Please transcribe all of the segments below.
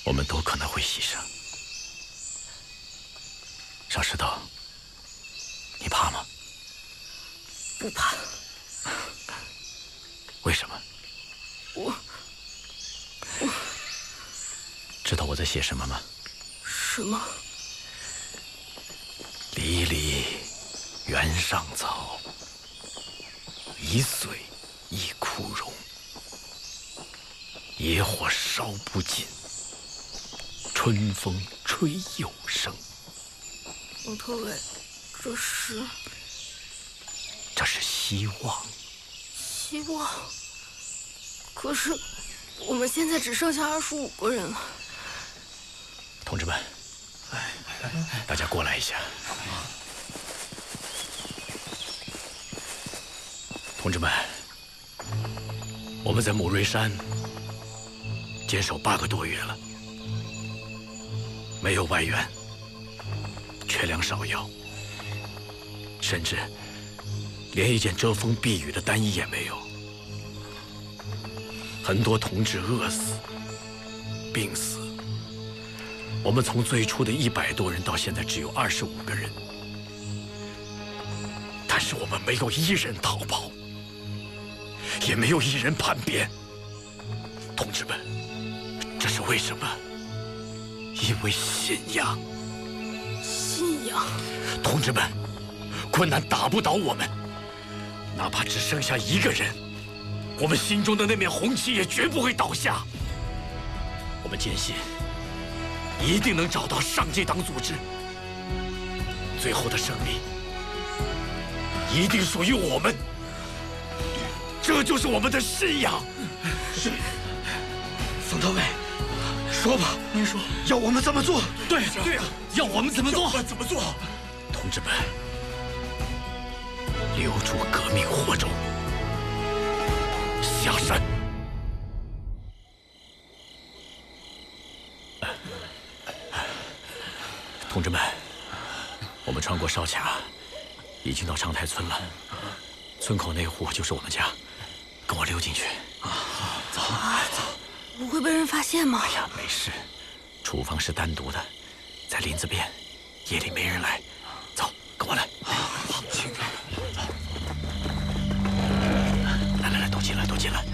我们都可能会牺牲。小石头，你怕吗？ 不怕。 为什么？ 我知道我在写什么吗？ 什么？ 离离原上草，一岁一枯荣。野火烧不尽，春风吹又生。 王特伟， 这是希望。 希望？可是我们现在只剩下25个人了。 同志们，大家过来一下。同志们，我们在母瑞山坚守8个多月了，没有外援，缺粮少药，甚至连一件遮风避雨的单衣也没有。很多同志饿死、病死。我们从最初的100多人到现在只有25个人，但是我们没有1人逃跑，也没有1人叛变。同志们，这是为什么？因为信仰。 信仰。 同志们，困难打不倒我们，哪怕只剩下1个人，我们心中的那面红旗也绝不会倒下。我们坚信，一定能找到上届党组织，最后的胜利一定属于我们。这就是我们的信仰。 是，冯特伟，说吧，您说，要我们怎么做？ 对呀，要我们怎么做？ 怎么做？ 同志们，留住革命火种，下山。同志们，我们穿过哨卡，已经到长台村了。村口那户就是我们家，跟我溜进去。走。 不会被人发现吗？ 哎呀，没事。厨房是单独的，在林子边，夜里没人来。走，跟我来。好，请。来，都进来，都进来。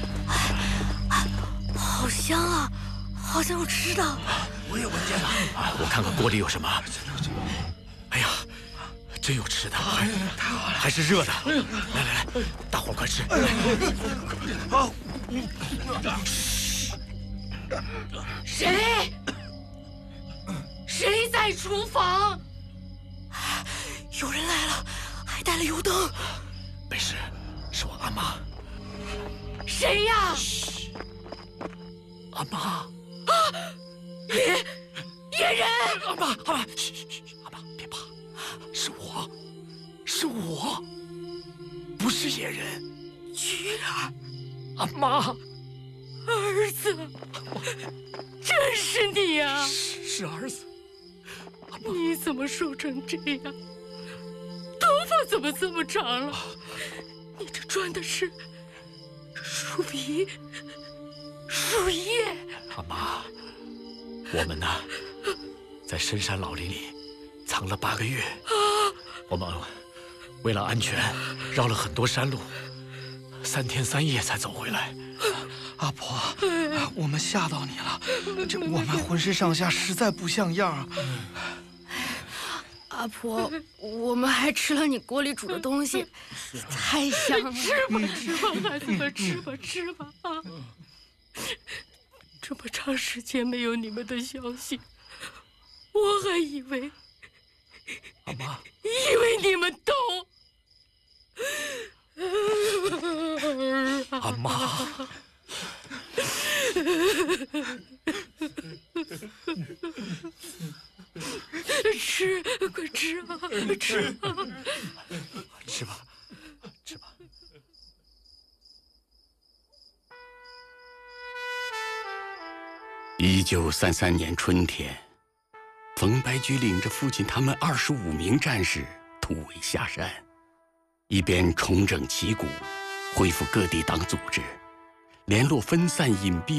好香啊，好像有吃的。 我也闻见了。 我看看锅里有什么。哎呀，真有吃的， 太好了， 还是热的。来，大伙快吃。 好。 谁在厨房？有人来了，还带了油灯。 没事，是我阿妈。 谁呀？ 阿妈。 野人！ 阿妈，嘘，阿妈别怕，是我，不是野人。 菊儿， 阿妈， 儿子，真是你呀！ 是儿子。阿妈， 你怎么瘦成这样？头发怎么这么长了？你这穿的是树皮、树叶。 阿妈，我们呢，在深山老林里藏了8个月。我们为了安全，绕了很多山路，3天3夜才走回来。 阿婆，我们吓到你了，我们浑身上下实在不像样。 阿婆，我们还吃了你锅里煮的东西，太香了。吃吧，孩子们，吃吧啊！这么长时间没有你们的消息，我还以为阿妈， 你们都…… 阿妈。 吃，快吃啊！吃吧。 1933年春天，冯白驹领着父亲他们25名战士突围下山，一边重整旗鼓，恢复各地党组织，联络分散隐蔽